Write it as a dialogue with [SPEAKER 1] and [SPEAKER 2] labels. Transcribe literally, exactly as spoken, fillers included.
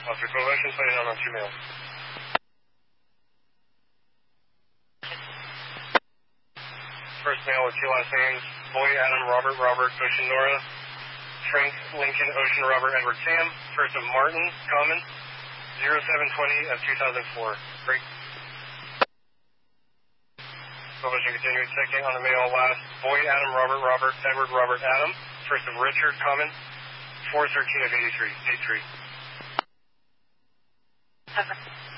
[SPEAKER 1] Officer Coalition, putting on on two males. First male with two last names, Boy Adam Robert Robert Ocean Nora, Frank Lincoln Ocean Robert Edward Sam, first of Martin Common, zero seven twenty of two thousand four. Break. Coalition continuing second on the male last, Boy Adam Robert Robert Edward Robert Adam, first of Richard Common, four thirteen of eighty-three. eighty-three.
[SPEAKER 2] Over.